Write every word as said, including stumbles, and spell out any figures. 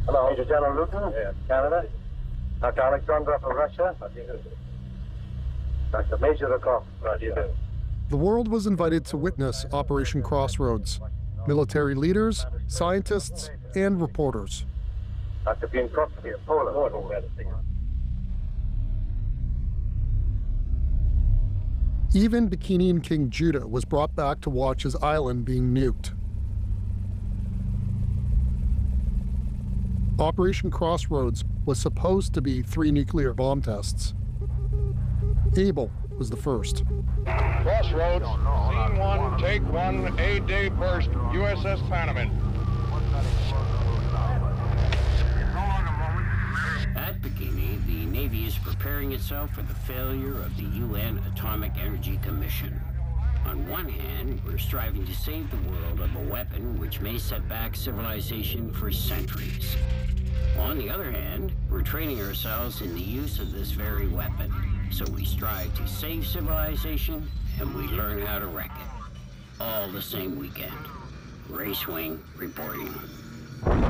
Hello, Major General Luton, yeah. Canada. Doctor Alexandra from Russia. Doctor Major Rakov, Russia. The world was invited to witness Operation Crossroads. Military leaders, scientists, and reporters. Doctor Pienkowski, Poland. Even Bikinian King Judah was brought back to watch his island being nuked. Operation Crossroads was supposed to be three nuclear bomb tests. Able was the first. Crossroads, scene one, take one, A-Day burst, U S S Panamint. At Bikini, the Navy is preparing itself for the failure of the U N Atomic Energy Commission. On one hand, we're striving to save the world of a weapon which may set back civilization for centuries. On the other hand, we're training ourselves in the use of this very weapon. So we strive to save civilization, and we learn how to wreck it. All the same weekend. Racewing reporting.